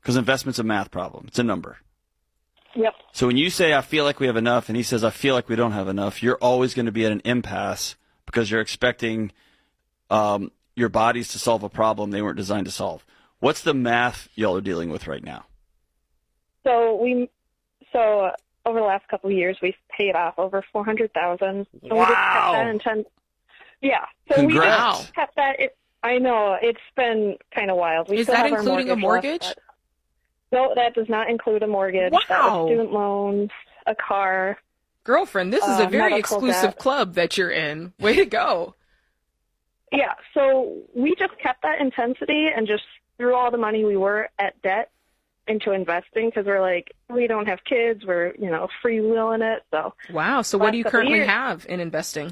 Because investment's a math problem. It's a number. Yep. So when you say, I feel like we have enough, and he says, I feel like we don't have enough, you're always going to be at an impasse because you're expecting your bodies to solve a problem they weren't designed to solve. What's the math y'all are dealing with right now? So over the last couple of years, we've paid off over $400,000. Wow. Yeah. So Congrats. we just kept that. I know it's been kind of wild. Is that including a mortgage? No, that does not include a mortgage. Wow. That was student loans, a car. Girlfriend, this is a very exclusive debt. club that you're in. Way to go. Yeah, so we just kept that intensity and just threw all the money we were at debt into investing because we're like, we don't have kids. We're, freewheeling it. So wow. So what do you currently have in investing?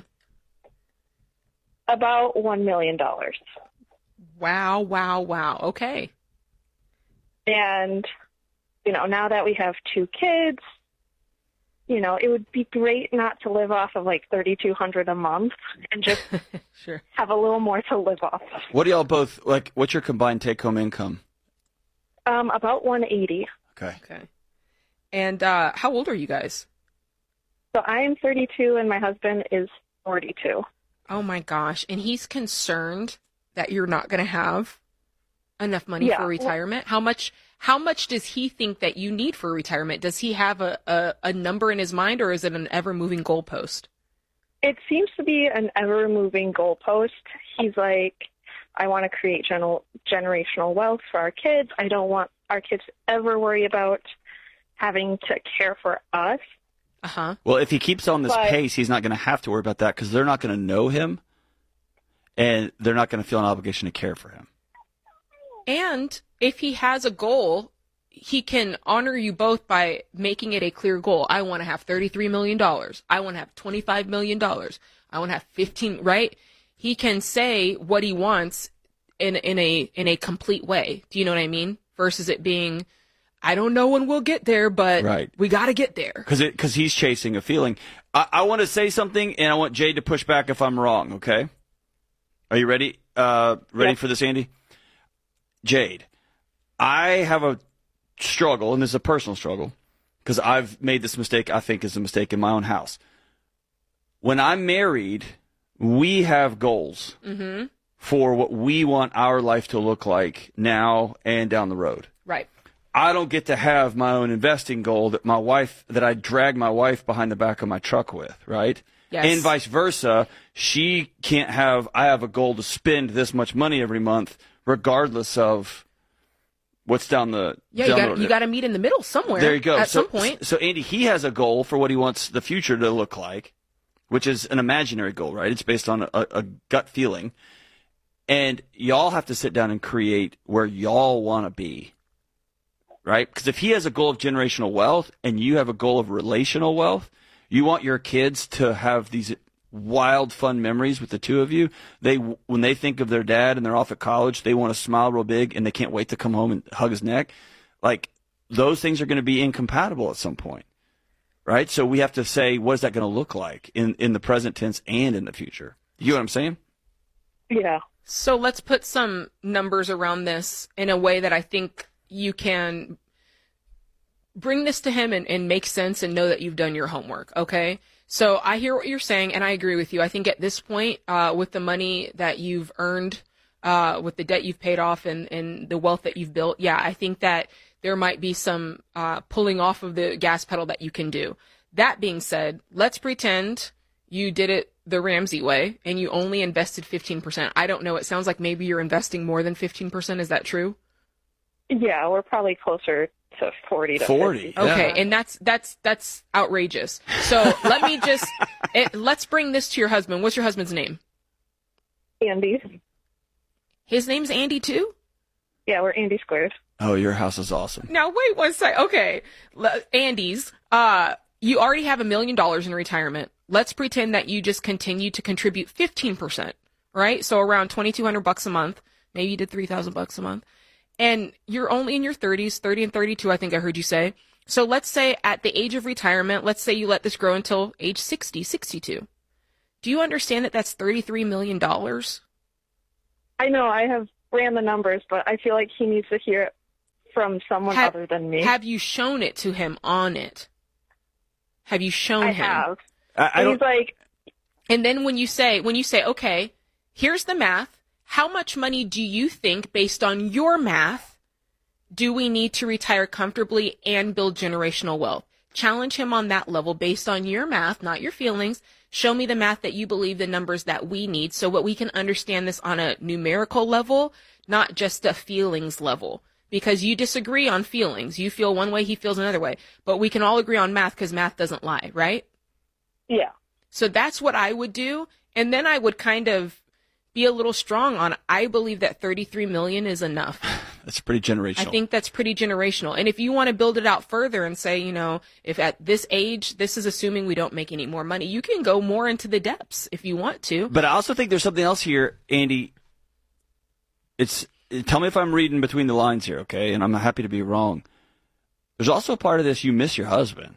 About $1 million. Wow. Okay. And, now that we have 2 kids, it would be great not to live off of like $3,200 a month and just sure. have a little more to live off of. What do y'all both, what's your combined take-home income? About $180. Okay. And how old are you guys? So I'm 32 and my husband is 42. Oh my gosh. And he's concerned that you're not going to have enough money for retirement. How much does he think that you need for retirement? Does he have a number in his mind, or is it an ever-moving goalpost? It seems to be an ever-moving goalpost. He's like, I want to create generational wealth for our kids. I don't want our kids to ever worry about having to care for us. Uh-huh. Well, if he keeps on this pace, he's not going to have to worry about that because they're not going to know him, and they're not going to feel an obligation to care for him. And if he has a goal, he can honor you both by making it a clear goal. I want to have $33 million. I want to have $25 million. I want to have 15, right? He can say what he wants in a complete way. Do you know what I mean? Versus it being, I don't know when we'll get there, but we got to get there. Because he's chasing a feeling. I want to say something, and I want Jade to push back if I'm wrong, okay? Are you ready? Ready for this, Andy? Jade, I have a struggle, and this is a personal struggle, because I've made this mistake I think is a mistake in my own house. When I'm married, we have goals for what we want our life to look like now and down the road. Right. I don't get to have my own investing goal that I drag my wife behind the back of my truck with, right? Yes. And vice versa. I have a goal to spend this much money every month, regardless of what's down the you got to meet in the middle somewhere. There you go. At some point. So Andy, he has a goal for what he wants the future to look like, which is an imaginary goal, right? It's based on a gut feeling, and y'all have to sit down and create where y'all want to be, right? Because if he has a goal of generational wealth and you have a goal of relational wealth, you want your kids to have these wild, fun memories with the two of you. When they think of their dad and they're off at college, they want to smile real big and they can't wait to come home and hug his neck. Like, those things are going to be incompatible at some point, right? So we have to say, what is that going to look like in the present tense and in the future? You know what I'm saying? Yeah. So let's put some numbers around this in a way that I think you can bring this to him and make sense and know that you've done your homework, okay? So I hear what you're saying, and I agree with you. I think at this point, with the money that you've earned, with the debt you've paid off and the wealth that you've built, I think that there might be some pulling off of the gas pedal that you can do. That being said, let's pretend you did it the Ramsey way and you only invested 15%. I don't know. It sounds like maybe you're investing more than 15%. Is that true? Yeah, we're probably closer to 40 to 40. 50. Okay, and that's outrageous. So let's bring this to your husband. What's your husband's name? Andy. His name's Andy too? Yeah, we're Andy squared. Oh, your house is awesome. Now wait one sec. Okay, Andy's. You already have $1 million in retirement. Let's pretend that you just continue to contribute 15%, right? So around $2,200 a month. Maybe you did $3,000 a month. And you're only in your 30s, 30 and 32, I think I heard you say. So let's say at the age of retirement, let's say you let this grow until age 60, 62. Do you understand that that's $33 million? I know, I have ran the numbers, but I feel like he needs to hear it from someone other than me. Have you shown it to him on it? Have you shown him? I have. I He's like, and then when you say, okay, here's the math. How much money do you think, based on your math, do we need to retire comfortably and build generational wealth? Challenge him on that level based on your math, not your feelings. Show me the math that you believe, the numbers that we need, so that we can understand this on a numerical level, not just a feelings level. Because you disagree on feelings. You feel one way, he feels another way. But we can all agree on math because math doesn't lie, right? yeah. So that's what I would do. And then I would kind of be a little strong on, I believe that 33 million is enough. That's pretty generational. I think that's pretty generational. And if you want to build it out further and say, you know, if at this age, this is assuming we don't make any more money, you can go more into the depths if you want to. But I also think there's something else here, Andy. Tell me if I'm reading between the lines here, okay? And I'm happy to be wrong. There's also a part of this, you miss your husband.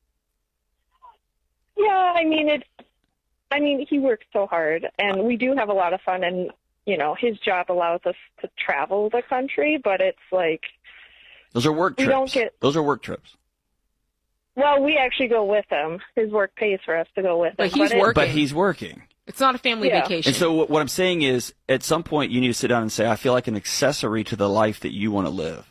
Yeah, I mean, he works so hard, and we do have a lot of fun, and, you know, his job allows us to travel the country, but it's like... Those are work trips. Those are work trips. Well, we actually go with him. His work pays for us to go with him. But he's working. It's not a family vacation. And so what I'm saying is, at some point, you need to sit down and say, I feel like an accessory to the life that you want to live.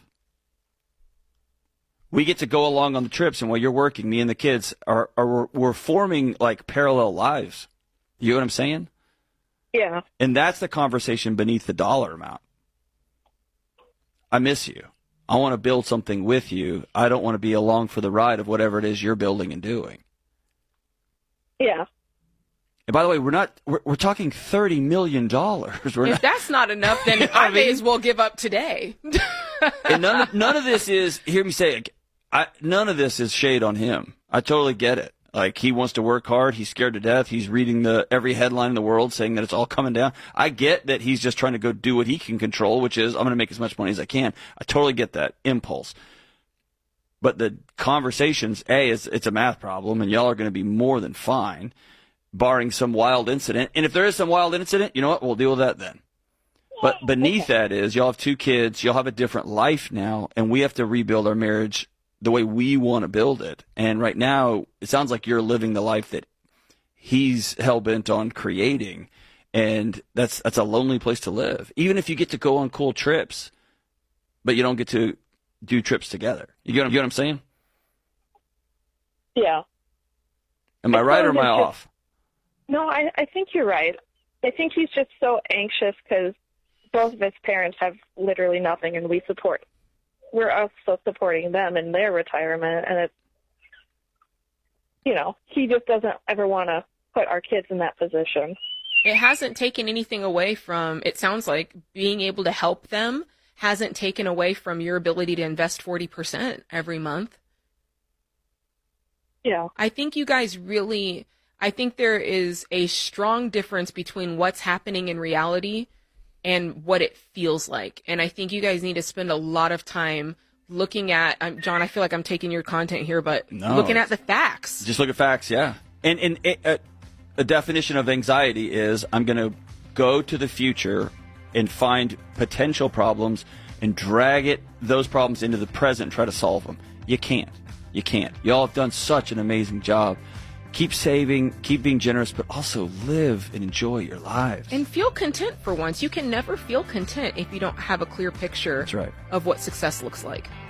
We get to go along on the trips, and while you're working, me and the kids we're forming like parallel lives. You know what I'm saying? Yeah. And that's the conversation beneath the dollar amount. I miss you. I want to build something with you. I don't want to be along for the ride of whatever it is you're building and doing. Yeah. And by the way, we're talking $30 million. If that's not enough, then I may as well give up today. And none of this is, hear me say it, none of this is shade on him. I totally get it. Like, he wants to work hard. He's scared to death. He's reading every headline in the world saying that it's all coming down. I get that he's just trying to go do what he can control, which is, I'm going to make as much money as I can. I totally get that impulse. But the conversations, it's a math problem, and y'all are going to be more than fine, barring some wild incident. And if there is some wild incident, you know what? We'll deal with that then. But beneath that is, y'all have 2 kids, y'all have a different life now, and we have to rebuild our marriage the way we want to build it. And right now, it sounds like you're living the life that he's hell-bent on creating, and that's a lonely place to live. Even if you get to go on cool trips, but you don't get to do trips together. You get what I'm saying? Yeah. Am I right or am I off? No, I think you're right. I think he's just so anxious because both of his parents have literally nothing, and we're also supporting them in their retirement, and it's, you know, he just doesn't ever want to put our kids in that position. It hasn't taken anything away from, it sounds like, being able to help them hasn't taken away from your ability to invest 40% every month. Yeah. I think you guys really, I think there is a strong difference between what's happening in reality and what it feels like. And I think you guys need to spend a lot of time looking at, John, I feel like I'm taking your content here, but looking at the facts. Just look at facts, yeah. And a definition of anxiety is, I'm going to go to the future and find potential problems and drag those problems into the present and try to solve them. You can't. Y'all have done such an amazing job. Keep saving, keep being generous, but also live and enjoy your lives. And feel content for once. You can never feel content if you don't have a clear picture That's right. of what success looks like.